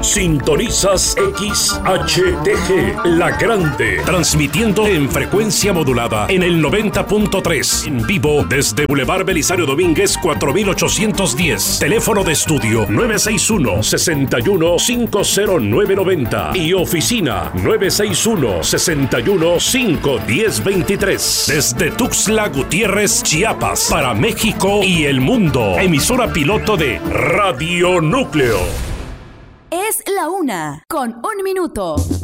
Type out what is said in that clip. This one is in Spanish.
Sintonizas XHTG, La Grande, transmitiendo en frecuencia modulada en el 90.3, en vivo desde Boulevard Belisario Domínguez 4810, teléfono de estudio 961-61-50990 y oficina 961-61-51023, desde Tuxtla Gutiérrez, Chiapas, para México y el mundo. Emisora piloto de Radio Núcleo. Es la 1:01 minuto.